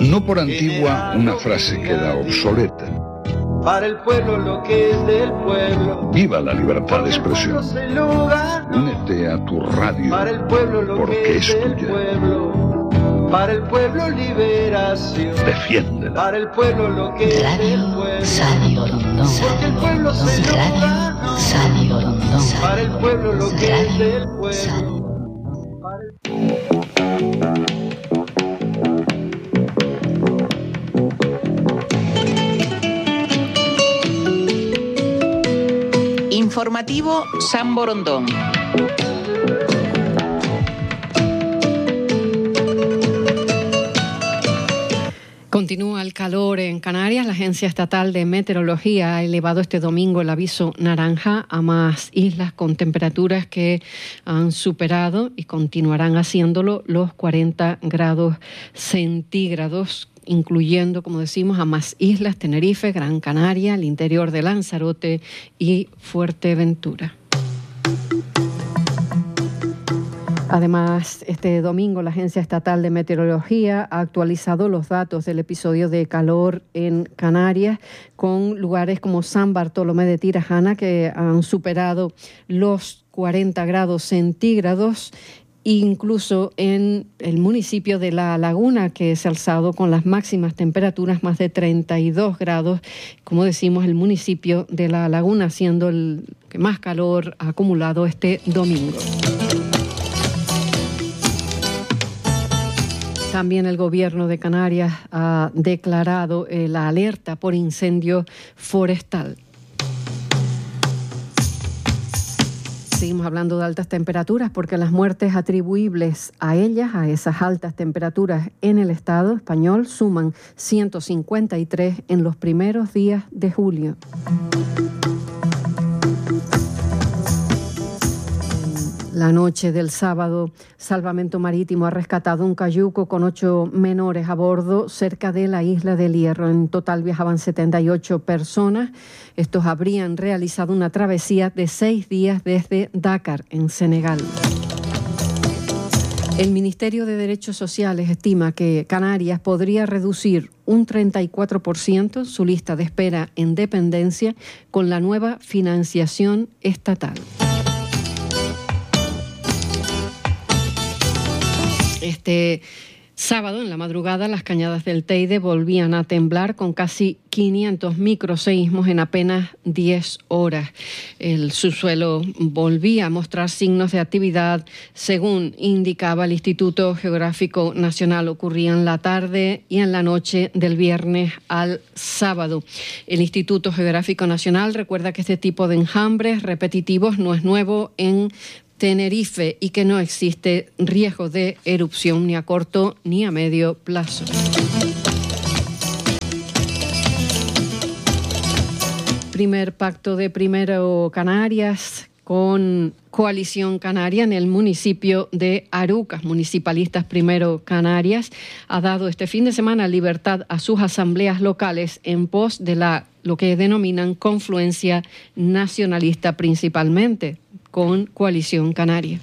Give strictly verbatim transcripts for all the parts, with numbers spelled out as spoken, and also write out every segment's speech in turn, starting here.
No por antigua una frase queda obsoleta. Para el pueblo lo que es del pueblo. Viva la libertad de expresión. Únete a tu radio. Para el pueblo lo porque que es es del tuya. pueblo. Para el pueblo liberación. Defiéndela. Para el pueblo lo que es del pueblo. Radio Rondón. Porque el pueblo se lo Radio ganó. Radio Rondón. Para el pueblo lo que Radio es del pueblo. Sal. Para el... Informativo San Borondón. Continúa el calor en Canarias. La Agencia Estatal de Meteorología ha elevado este domingo el aviso naranja a más islas con temperaturas que han superado y continuarán haciéndolo los cuarenta grados centígrados, incluyendo, como decimos, a más islas: Tenerife, Gran Canaria, el interior de Lanzarote y Fuerteventura. Además, este domingo la Agencia Estatal de Meteorología ha actualizado los datos del episodio de calor en Canarias, con lugares como San Bartolomé de Tirajana que han superado los cuarenta grados centígrados. Incluso en el municipio de La Laguna, que se ha alzado con las máximas temperaturas más de treinta y dos grados, como decimos, el municipio de La Laguna siendo el que más calor ha acumulado este domingo. También el Gobierno de Canarias ha declarado eh, la alerta por incendio forestal. Seguimos hablando de altas temperaturas porque las muertes atribuibles a ellas, a esas altas temperaturas en el Estado español, suman ciento cincuenta y tres en los primeros días de julio. La noche del sábado, Salvamento Marítimo ha rescatado un cayuco con ocho menores a bordo cerca de la isla del Hierro. En total viajaban setenta y ocho personas. Estos habrían realizado una travesía de seis días desde Dakar, en Senegal. El Ministerio de Derechos Sociales estima que Canarias podría reducir un treinta y cuatro por ciento su lista de espera en dependencia con la nueva financiación estatal. Este sábado, en la madrugada, las cañadas del Teide volvían a temblar con casi quinientos microseísmos en apenas diez horas. El subsuelo volvía a mostrar signos de actividad, según indicaba el Instituto Geográfico Nacional. Ocurría en la tarde y en la noche del viernes al sábado. El Instituto Geográfico Nacional recuerda que este tipo de enjambres repetitivos no es nuevo en Tenerife y que no existe riesgo de erupción ni a corto ni a medio plazo. Primer pacto de Primero Canarias con Coalición Canaria en el municipio de Arucas. Municipalistas Primero Canarias ha dado este fin de semana libertad a sus asambleas locales en pos de la lo que denominan confluencia nacionalista, principalmente con Coalición Canaria.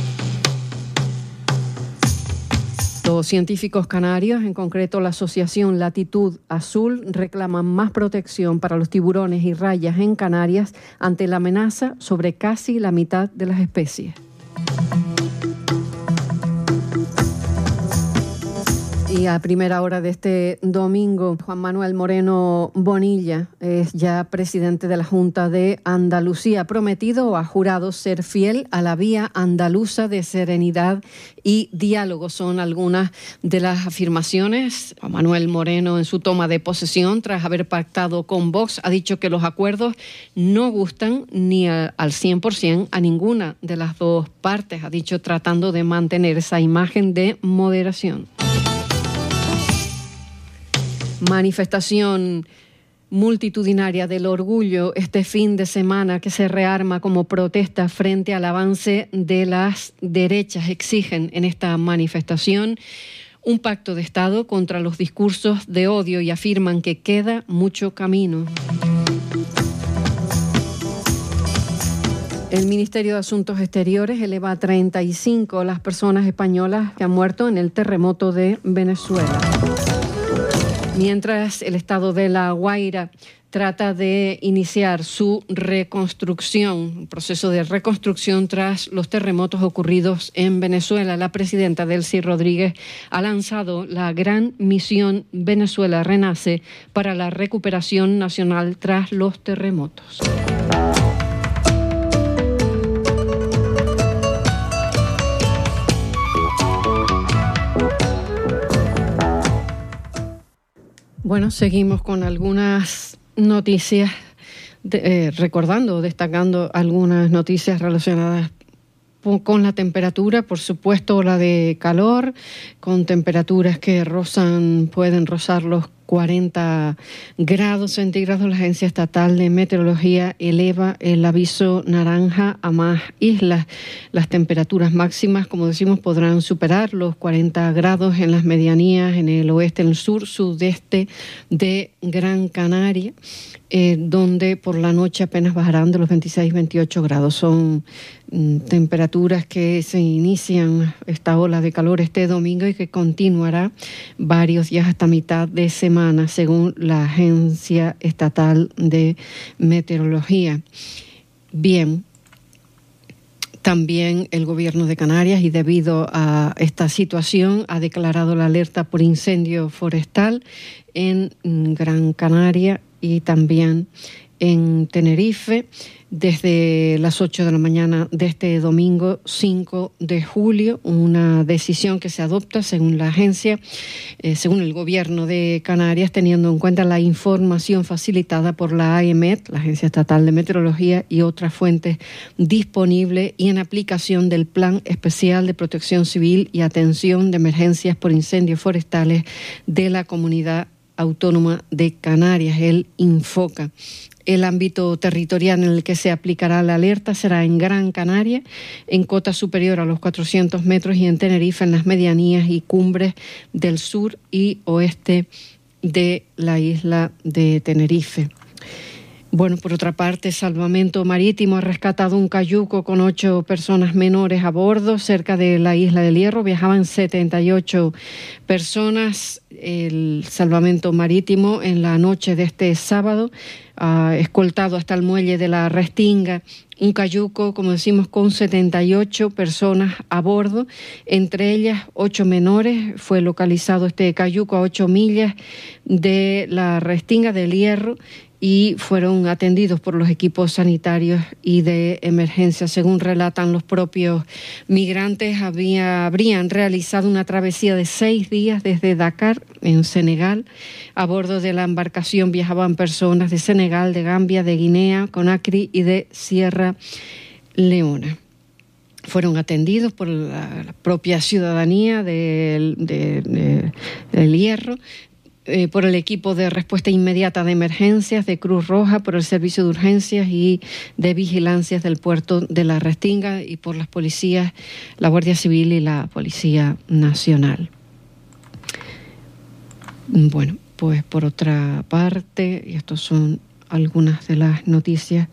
Los científicos canarios, en concreto la Asociación Latitud Azul, reclaman más protección para los tiburones y rayas en Canarias ante la amenaza sobre casi la mitad de las especies. Y a primera hora de este domingo, Juan Manuel Moreno Bonilla es ya presidente de la Junta de Andalucía. Ha prometido o ha jurado ser fiel a la vía andaluza de serenidad y diálogo. Son algunas de las afirmaciones. Juan Manuel Moreno, en su toma de posesión, tras haber pactado con Vox, ha dicho que los acuerdos no gustan ni a, al cien por ciento a ninguna de las dos partes. Ha dicho tratando de mantener esa imagen de moderación. Manifestación multitudinaria del orgullo este fin de semana que se rearma como protesta frente al avance de las derechas. Exigen en esta manifestación un pacto de Estado contra los discursos de odio y afirman que queda mucho camino. El Ministerio de Asuntos Exteriores eleva a treinta y cinco las personas españolas que han muerto en el terremoto de Venezuela. Mientras el estado de La Guaira trata de iniciar su reconstrucción, un proceso de reconstrucción tras los terremotos ocurridos en Venezuela. La presidenta Delcy Rodríguez ha lanzado la gran misión Venezuela Renace para la recuperación nacional tras los terremotos. Bueno, seguimos con algunas noticias, de, eh, recordando, destacando algunas noticias relacionadas con la temperatura, por supuesto la de calor, con temperaturas que rozan, pueden rozar los cuarenta grados centígrados. La Agencia Estatal de Meteorología eleva el aviso naranja a más islas. Las temperaturas máximas, como decimos, podrán superar los cuarenta grados en las medianías, en el oeste, en el sur, sudeste de Gran Canaria, eh, donde por la noche apenas bajarán de los veintiséis, veintiocho grados. Son mm, temperaturas que se inician esta ola de calor este domingo y que continuará varios días hasta mitad de semana, según la Agencia Estatal de Meteorología. Bien, también el Gobierno de Canarias, y debido a esta situación, ha declarado la alerta por incendio forestal en Gran Canaria y también en Tenerife desde las ocho de la mañana de este domingo cinco de julio, una decisión que se adopta según la agencia, eh, según el Gobierno de Canarias, teniendo en cuenta la información facilitada por la A E M E T, la Agencia Estatal de Meteorología, y otras fuentes disponibles, y en aplicación del Plan Especial de Protección Civil y Atención de Emergencias por Incendios Forestales de la Comunidad Autónoma de Canarias, el INFOCA. El ámbito territorial en el que se aplicará la alerta será en Gran Canaria, en cota superior a los cuatrocientos metros, y en Tenerife, en las medianías y cumbres del sur y oeste de la isla de Tenerife. Bueno, por otra parte, Salvamento Marítimo ha rescatado un cayuco con ocho personas menores a bordo cerca de la isla del Hierro. Viajaban setenta y ocho personas. El Salvamento Marítimo, en la noche de este sábado, ha escoltado hasta el muelle de la Restinga un cayuco, como decimos, con setenta y ocho personas a bordo, entre ellas ocho menores. Fue localizado este cayuco a ocho millas de la Restinga del Hierro y fueron atendidos por los equipos sanitarios y de emergencia. Según relatan los propios migrantes, había, habrían realizado una travesía de seis días desde Dakar, en Senegal. A bordo de la embarcación viajaban personas de Senegal, de Gambia, de Guinea, Conakry y de Sierra Leona. Fueron atendidos por la, la propia ciudadanía del de, de, de Hierro, Eh, por el equipo de respuesta inmediata de emergencias de Cruz Roja, por el servicio de urgencias y de vigilancias del puerto de la Restinga, y por las policías, la Guardia Civil y la Policía Nacional. Bueno, pues por otra parte, y estas son algunas de las noticias,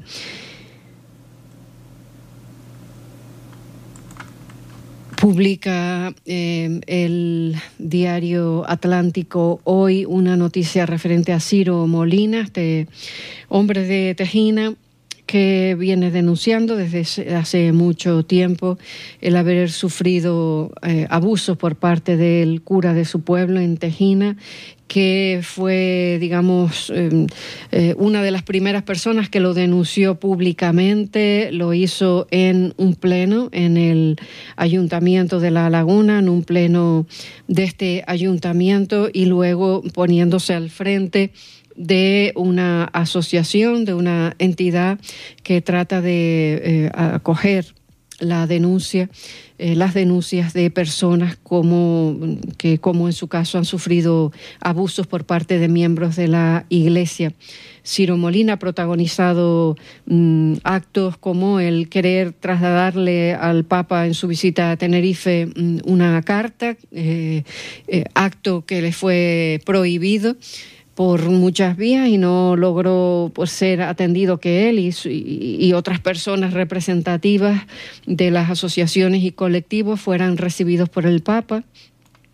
publica eh, el diario Atlántico hoy una noticia referente a Ciro Molina, este hombre de Tejina, que viene denunciando desde hace mucho tiempo el haber sufrido eh, abusos por parte del cura de su pueblo en Tejina, que fue, digamos, eh, eh, una de las primeras personas que lo denunció públicamente. Lo hizo en un pleno en el Ayuntamiento de La Laguna, en un pleno de este ayuntamiento, y luego poniéndose al frente de una asociación, de una entidad que trata de eh, acoger la denuncia, eh, las denuncias de personas como que, como en su caso, han sufrido abusos por parte de miembros de la Iglesia. Ciro Molina ha protagonizado mmm, actos como el querer trasladarle al Papa en su visita a Tenerife mmm, una carta, eh, eh, acto que le fue prohibido por muchas vías y no logró pues, ser atendido que él y, y, y otras personas representativas de las asociaciones y colectivos fueran recibidos por el Papa.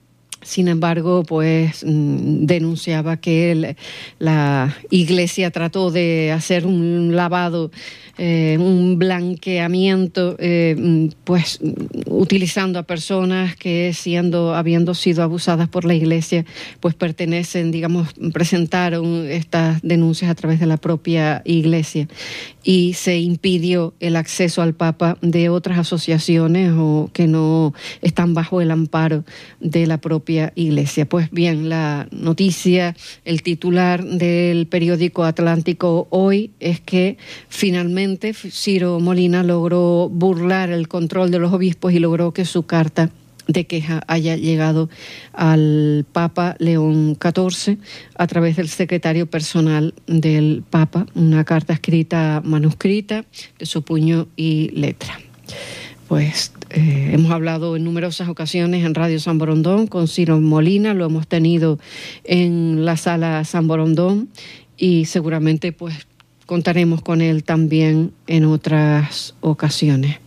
Sin embargo, pues denunciaba que el, la Iglesia trató de hacer un lavado, eh, un blanqueamiento, eh, pues utilizando a personas que siendo, habiendo sido abusadas por la Iglesia, pues pertenecen, digamos, presentaron estas denuncias a través de la propia Iglesia y se impidió el acceso al Papa de otras asociaciones o que no están bajo el amparo de la propia Iglesia. Pues bien, la noticia, el titular del periódico Atlántico hoy es que finalmente Ciro Molina logró burlar el control de los obispos y logró que su carta de queja haya llegado al Papa León catorce a través del secretario personal del Papa, una carta escrita manuscrita de su puño y letra. Pues eh, hemos hablado en numerosas ocasiones en Radio San Borondón con Ciro Molina, lo hemos tenido en la sala San Borondón y seguramente pues contaremos con él también en otras ocasiones.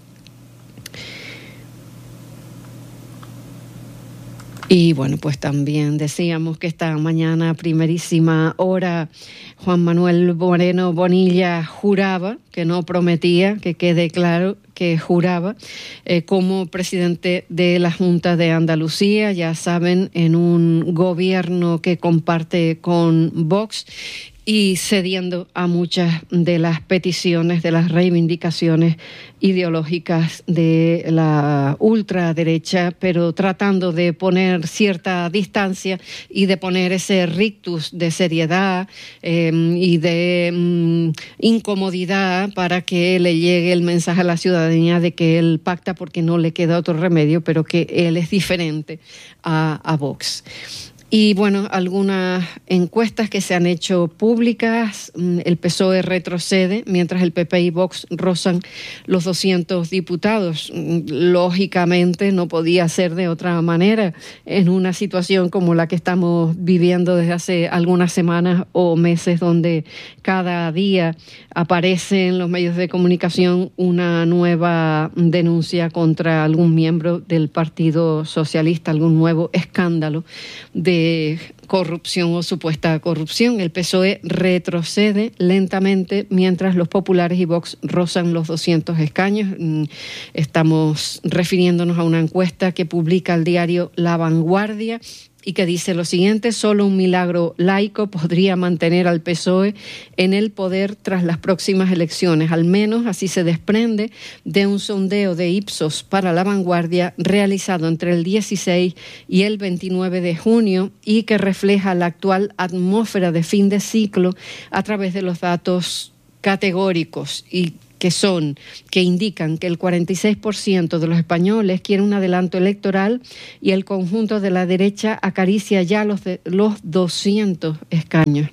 Y bueno, pues también decíamos que esta mañana, primerísima hora, Juan Manuel Moreno Bonilla juraba, que no prometía, que quede claro que juraba, eh, como presidente de la Junta de Andalucía, ya saben, en un gobierno que comparte con Vox, y cediendo a muchas de las peticiones, de las reivindicaciones ideológicas de la ultraderecha, pero tratando de poner cierta distancia y de poner ese rictus de seriedad eh, y de mm, incomodidad para que le llegue el mensaje a la ciudadanía de que él pacta porque no le queda otro remedio, pero que él es diferente a, a Vox. Y bueno, algunas encuestas que se han hecho públicas, el P S O E retrocede, mientras el P P y Vox rozan los doscientos diputados. Lógicamente no podía ser de otra manera en una situación como la que estamos viviendo desde hace algunas semanas o meses, donde cada día aparece en los medios de comunicación una nueva denuncia contra algún miembro del Partido Socialista, algún nuevo escándalo de corrupción o supuesta corrupción. El P S O E retrocede lentamente mientras los populares y Vox rozan los doscientos escaños. Estamos refiriéndonos a una encuesta que publica el diario La Vanguardia y que dice lo siguiente: solo un milagro laico podría mantener al P S O E en el poder tras las próximas elecciones. Al menos así se desprende de un sondeo de Ipsos para La Vanguardia realizado entre el dieciséis y el veintinueve de junio y que refleja la actual atmósfera de fin de ciclo a través de los datos categóricos y que son, que indican que el cuarenta y seis por ciento de los españoles quiere un adelanto electoral y el conjunto de la derecha acaricia ya los, de, los doscientos escaños.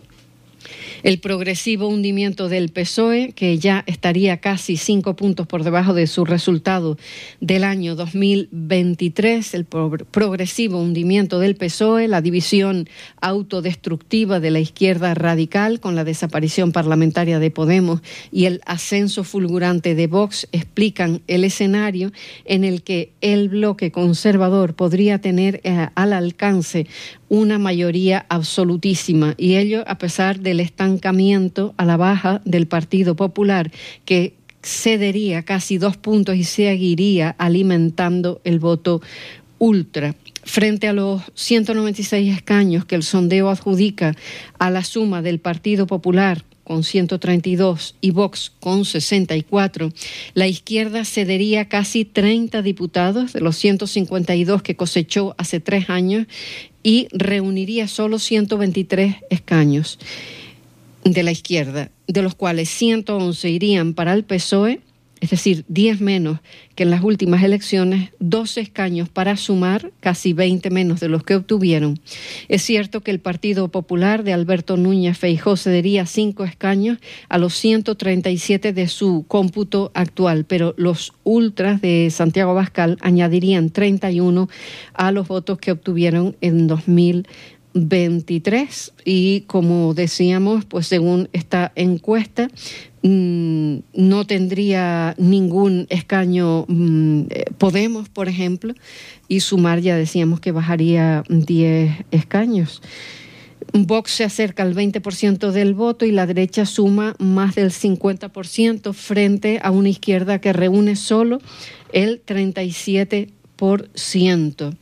El progresivo hundimiento del P S O E, que ya estaría casi cinco puntos por debajo de su resultado del año dos mil veintitrés, el pro- progresivo hundimiento del P S O E, la división autodestructiva de la izquierda radical con la desaparición parlamentaria de Podemos y el ascenso fulgurante de Vox explican el escenario en el que el bloque conservador podría tener eh, al alcance una mayoría absolutísima, y ello a pesar del estancamiento a la baja del Partido Popular, que cedería casi dos puntos y seguiría alimentando el voto ultra. Frente a los ciento noventa y seis escaños que el sondeo adjudica a la suma del Partido Popular con ciento treinta y dos y Vox con sesenta y cuatro, la izquierda cedería casi treinta diputados de los ciento cincuenta y dos que cosechó hace tres años y reuniría solo ciento veintitrés escaños de la izquierda, de los cuales ciento once irían para el P S O E, es decir, diez menos que en las últimas elecciones, doce escaños para sumar, casi veinte menos de los que obtuvieron. Es cierto que el Partido Popular de Alberto Núñez Feijóo cedería cinco escaños a los ciento treinta y siete de su cómputo actual, pero los ultras de Santiago Abascal añadirían treinta y uno a los votos que obtuvieron en dos mil veintitrés y, como decíamos, pues según esta encuesta, mmm, no tendría ningún escaño mmm, Podemos, por ejemplo, y Sumar ya decíamos que bajaría diez escaños. Vox se acerca al veinte por ciento del voto y la derecha suma más del cincuenta por ciento frente a una izquierda que reúne solo el treinta y siete por ciento.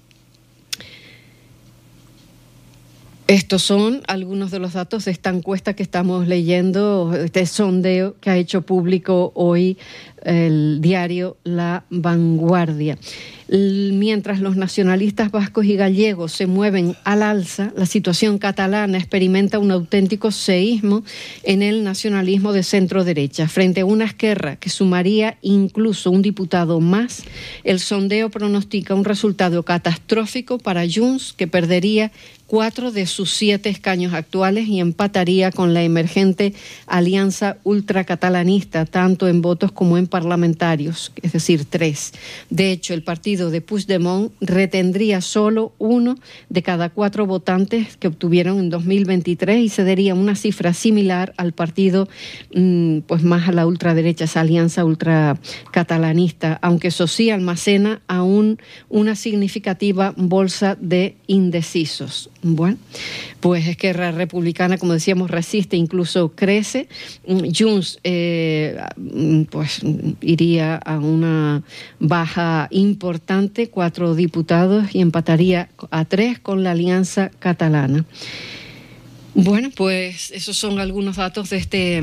Estos son algunos de los datos de esta encuesta que estamos leyendo, este sondeo que ha hecho público hoy el diario La Vanguardia. Mientras los nacionalistas vascos y gallegos se mueven al alza, la situación catalana experimenta un auténtico seísmo en el nacionalismo de centro-derecha. Frente a una Esquerra que sumaría incluso un diputado más, el sondeo pronostica un resultado catastrófico para Junts, que perdería cuatro de sus siete escaños actuales y empataría con la emergente alianza ultracatalanista, tanto en votos como en parlamentarios, es decir, tres. De hecho, el partido de Puigdemont retendría solo uno de cada cuatro votantes que obtuvieron en dos mil veintitrés y cedería una cifra similar al partido, pues más a la ultraderecha, esa alianza ultracatalanista, aunque eso sí almacena aún una significativa bolsa de indecisos. Bueno, pues Esquerra Republicana, como decíamos, resiste, incluso crece. Junts eh, pues iría a una baja importante, cuatro diputados, y empataría a tres con la Alianza Catalana. Bueno, pues esos son algunos datos de este...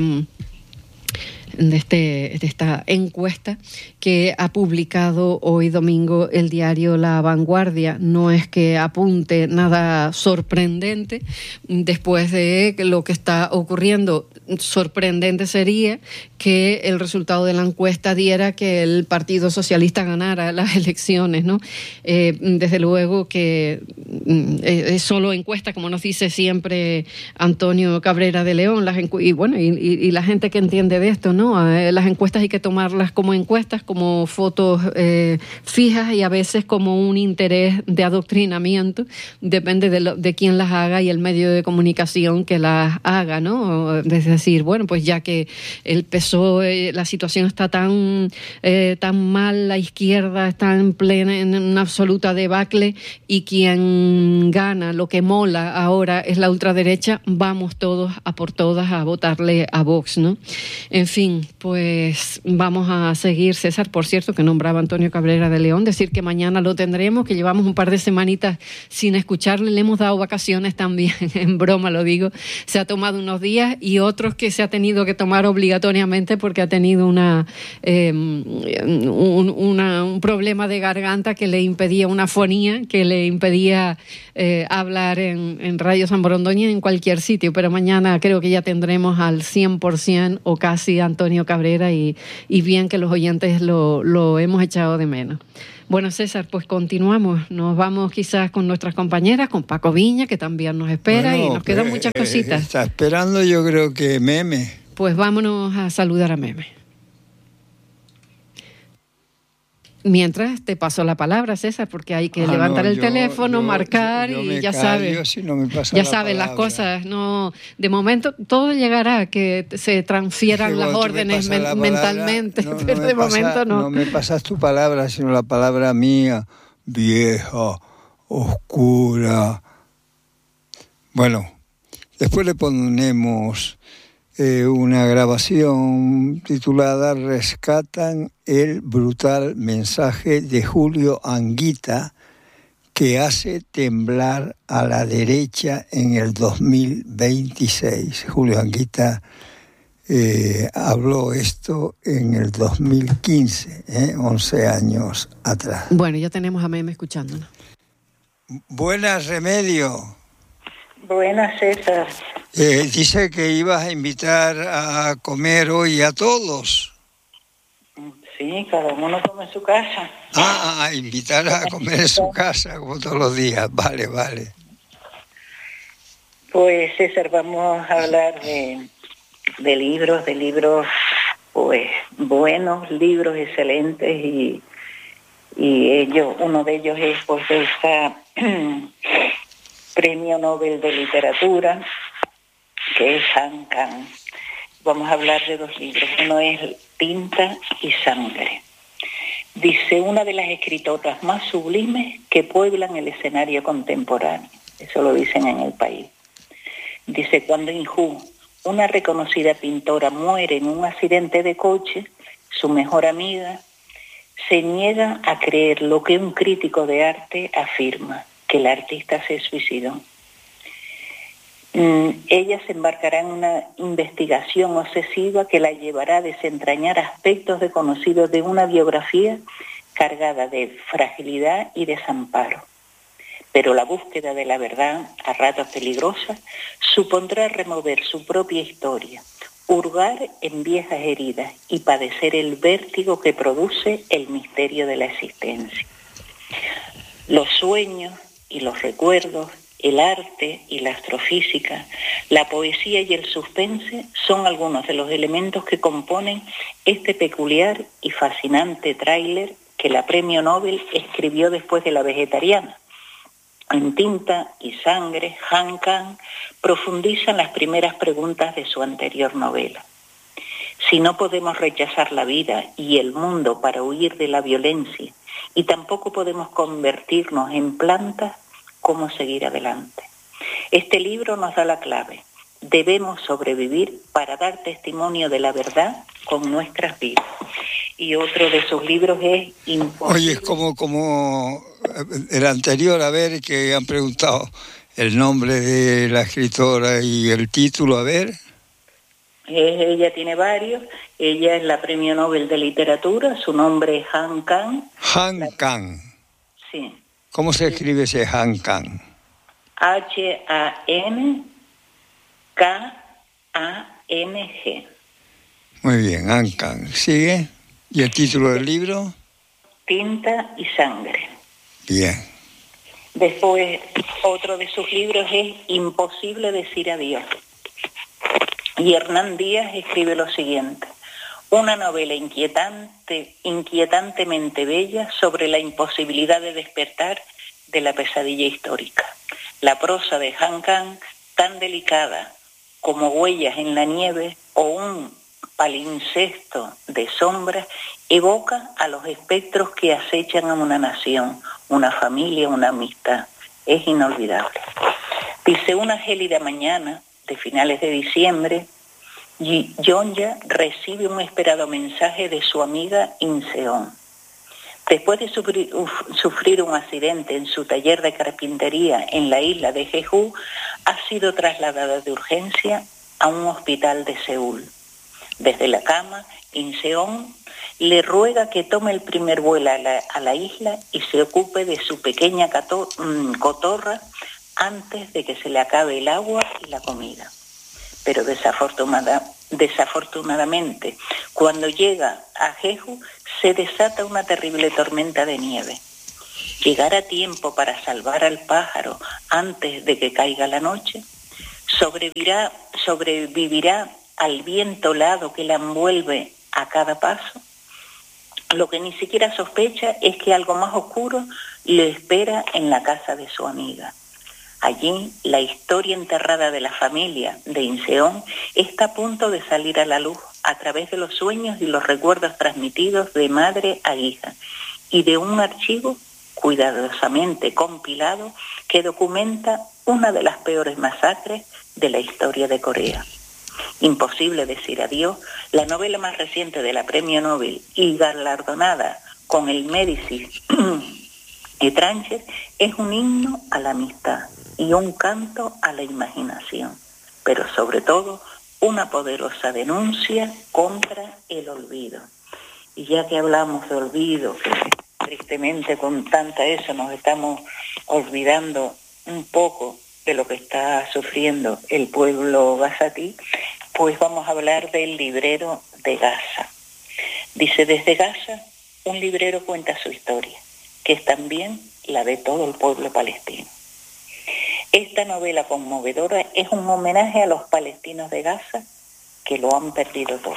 De, este, de esta encuesta que ha publicado hoy domingo el diario La Vanguardia. No es que apunte nada sorprendente después de lo que está ocurriendo. Sorprendente sería que el resultado de la encuesta diera que el Partido Socialista ganara las elecciones, ¿no? Eh, desde luego que eh, es solo encuesta, como nos dice siempre Antonio Cabrera de León, las encu- y bueno, y, y, y la gente que entiende de esto, ¿no? Eh, las encuestas hay que tomarlas como encuestas, como fotos eh, fijas y a veces como un interés de adoctrinamiento, depende de, lo, de quién las haga y el medio de comunicación que las haga, ¿no? Es decir, bueno, pues ya que el P S O E, la situación está tan, eh, tan mal, la izquierda está en plena, en una absoluta debacle, y quien gana, lo que mola ahora es la ultraderecha, vamos todos a por todas a votarle a Vox, ¿no? En fin, pues vamos a seguir. César, por cierto, que nombraba Antonio Cabrera de León, decir que mañana lo tendremos, que llevamos un par de semanitas sin escucharle, le hemos dado vacaciones también, en broma lo digo, se ha tomado unos días, y otros que se ha tenido que tomar obligatoriamente porque ha tenido una, eh, un, una, un problema de garganta que le impedía, una fonía que le impedía eh, hablar en, en Radio San Borondón y en cualquier sitio, pero mañana creo que ya tendremos al cien por ciento o casi Antonio Cabrera, y, y bien que los oyentes lo, lo hemos echado de menos. Bueno, César, pues continuamos. Nos vamos quizás con nuestras compañeras, con Paco Viña, que también nos espera, bueno, y nos quedan muchas cositas. Está esperando, yo creo que Meme. Pues vámonos a saludar a Meme. Mientras te paso la palabra, César, porque hay que ah, levantar no, el yo, teléfono, yo, marcar yo, yo y ya sabes. Si no me pasa ya la sabes las cosas. No, de momento todo llegará a que se transfieran sí, las bueno, órdenes men- la mentalmente, no, no pero de pasa, momento no. No me pasas tu palabra, sino la palabra mía, vieja, oscura. Bueno, después le ponemos Eh, una grabación titulada Rescatan el brutal mensaje de Julio Anguita que hace temblar a la derecha en el dos mil veintiséis. Julio Anguita eh, habló esto en el dos mil quince, eh, once años atrás. Bueno, ya tenemos a Meme escuchándonos. Buenas, Remedio. Buenas, César. Eh, dice que ibas a invitar a comer hoy a todos. Sí, cada uno come en su casa. Ah, a invitar a comer en su casa, como todos los días. Vale, vale. Pues, César, vamos a hablar de, de libros, de libros, pues, buenos, libros excelentes, y, y ellos, uno de ellos es, pues, esta... Premio Nobel de Literatura, que es Han Kang. Vamos a hablar de dos libros. Uno es Tinta y Sangre. Dice, una de las escritoras más sublimes que pueblan el escenario contemporáneo. Eso lo dicen en El País. Dice, cuando Inju, una reconocida pintora, muere en un accidente de coche, su mejor amiga se niega a creer lo que un crítico de arte afirma, que el artista se suicidó. Mm, ella se embarcará en una investigación obsesiva que la llevará a desentrañar aspectos desconocidos de una biografía cargada de fragilidad y desamparo. Pero la búsqueda de la verdad, a ratos peligrosa, supondrá remover su propia historia, hurgar en viejas heridas y padecer el vértigo que produce el misterio de la existencia. Los sueños y los recuerdos, el arte y la astrofísica, la poesía y el suspense son algunos de los elementos que componen este peculiar y fascinante tráiler que la Premio Nobel escribió después de La Vegetariana. En Tinta y Sangre, Han Kang profundiza en las primeras preguntas de su anterior novela. Si no podemos rechazar la vida y el mundo para huir de la violencia, y tampoco podemos convertirnos en plantas, ¿cómo seguir adelante? Este libro nos da la clave. Debemos sobrevivir para dar testimonio de la verdad con nuestras vidas. Y otro de sus libros es Imposible. Oye, es como, como el anterior, a ver, que han preguntado el nombre de la escritora y el título, a ver. Eh, ella tiene varios. Ella es la Premio Nobel de Literatura. Su nombre es Han Kang. Han la... Kang. Sí. ¿Cómo se escribe ese Han Kang? H A N K A N G. Muy bien, Han Kang. ¿Sigue? ¿Y el título del libro? Tinta y Sangre. Bien. Después, otro de sus libros es Imposible decir adiós. Y Hernán Díaz escribe lo siguiente. Una novela inquietante, inquietantemente bella sobre la imposibilidad de despertar de la pesadilla histórica. La prosa de Han Kang, tan delicada como Huellas en la nieve o un palincesto de sombras, evoca a los espectros que acechan a una nación, una familia, una amistad. Es inolvidable. Dice, una gélida mañana de finales de diciembre, Yonya recibe un esperado mensaje de su amiga Inseon. Después de sufrir, sufrir un accidente en su taller de carpintería en la isla de Jeju, ha sido trasladada de urgencia a un hospital de Seúl. Desde la cama, Inseon le ruega que tome el primer vuelo a la, a la isla y se ocupe de su pequeña cato, mmm, cotorra antes de que se le acabe el agua y la comida. Pero desafortunada, desafortunadamente, cuando llega a Jeju, se desata una terrible tormenta de nieve. ¿Llegar a tiempo para salvar al pájaro antes de que caiga la noche? ¿Sobrevivirá, sobrevivirá al viento helado que la envuelve a cada paso? Lo que ni siquiera sospecha es que algo más oscuro le espera en la casa de su amiga. Allí, la historia enterrada de la familia de Inseon está a punto de salir a la luz a través de los sueños y los recuerdos transmitidos de madre a hija y de un archivo cuidadosamente compilado que documenta una de las peores masacres de la historia de Corea. Imposible decir adiós, la novela más reciente de la Premio Nobel y galardonada con el Médicis Étranger, es un himno a la amistad y un canto a la imaginación, pero sobre todo una poderosa denuncia contra el olvido. Y ya que hablamos de olvido, que tristemente con tanta eso nos estamos olvidando un poco de lo que está sufriendo el pueblo gazatí, pues vamos a hablar del librero de Gaza. Dice, desde Gaza, un librero cuenta su historia, que es también la de todo el pueblo palestino. Esta novela conmovedora es un homenaje a los palestinos de Gaza que lo han perdido todo.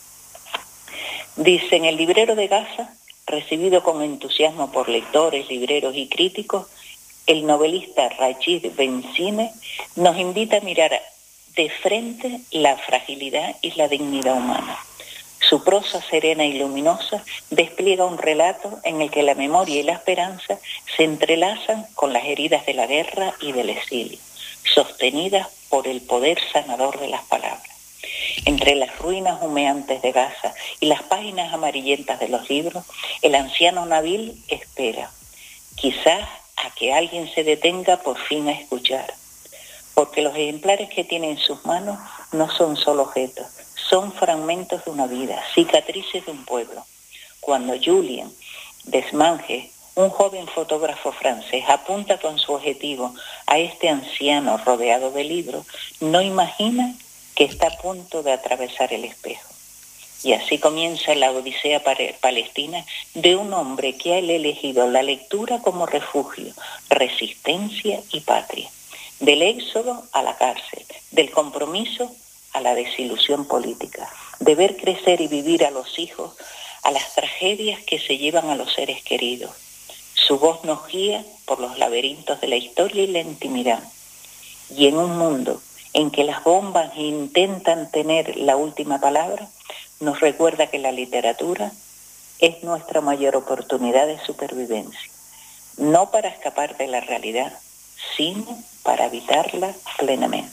Dice, en el librero de Gaza, recibido con entusiasmo por lectores, libreros y críticos, el novelista Rachid Benzine nos invita a mirar de frente la fragilidad y la dignidad humana. Su prosa serena y luminosa despliega un relato en el que la memoria y la esperanza se entrelazan con las heridas de la guerra y del exilio, sostenidas por el poder sanador de las palabras. Entre las ruinas humeantes de Gaza y las páginas amarillentas de los libros, el anciano Nabil espera, quizás a que alguien se detenga por fin a escuchar, porque los ejemplares que tiene en sus manos no son solo objetos, son fragmentos de una vida, cicatrices de un pueblo. Cuando Julien Desmange, un joven fotógrafo francés, apunta con su objetivo a este anciano rodeado de libros, no imagina que está a punto de atravesar el espejo. Y así comienza la odisea palestina de un hombre que ha elegido la lectura como refugio, resistencia y patria. Del éxodo a la cárcel, del compromiso a la desilusión política, de ver crecer y vivir a los hijos, a las tragedias que se llevan a los seres queridos. Su voz nos guía por los laberintos de la historia y la intimidad. Y en un mundo en que las bombas intentan tener la última palabra, nos recuerda que la literatura es nuestra mayor oportunidad de supervivencia, no para escapar de la realidad, sino para habitarla plenamente.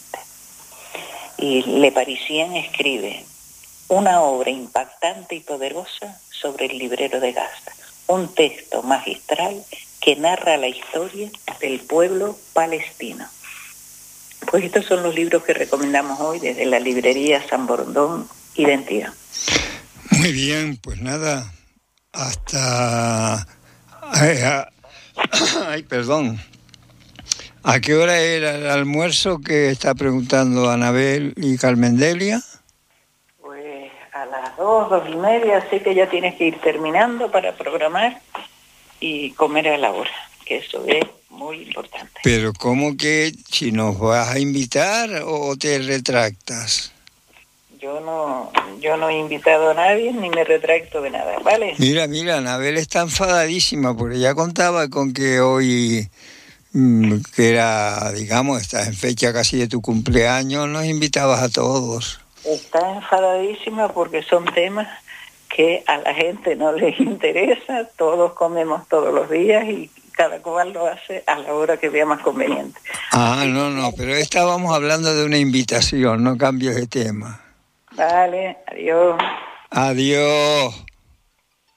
Y Le Parisien escribe una obra impactante y poderosa sobre el librero de Gaza, un texto magistral que narra la historia del pueblo palestino. Pues estos son los libros que recomendamos hoy desde la librería San Borondón Identidad. Muy bien, pues nada, hasta... Ay, ay, perdón. ¿A qué hora era el almuerzo que está preguntando Anabel y Carmen Delia? Pues a las dos, dos y media, así que ya tienes que ir terminando para programar y comer a la hora, que eso es muy importante. Pero ¿cómo que si nos vas a invitar o te retractas? Yo no, yo no he invitado a nadie ni me retracto de nada, ¿vale? Mira, mira, Anabel está enfadadísima porque ya contaba con que hoy, que era, digamos, estás en fecha casi de tu cumpleaños, nos invitabas a todos. Está enfadadísima porque son temas que a la gente no les interesa, todos comemos todos los días y cada cual lo hace a la hora que vea más conveniente. Ah, no, no, pero estábamos hablando de una invitación, no cambies de tema. Vale, adiós. Adiós.